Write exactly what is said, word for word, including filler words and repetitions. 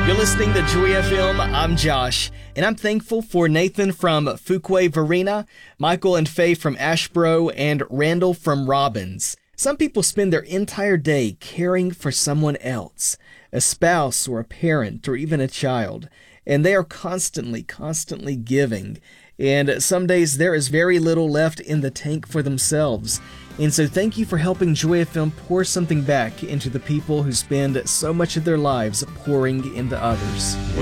You're listening to Joy F M. I'm Josh, and I'm thankful for Nathan from Fuquay Varina, Michael and Faye from Ashboro, and Randall from Robbins. Some people spend their entire day caring for someone else, a spouse or a parent or even a child, and they are constantly, constantly giving. And some days there is very little left in the tank for themselves. And so thank you for helping Joy F M pour something back into the people who spend so much of their lives pouring into others.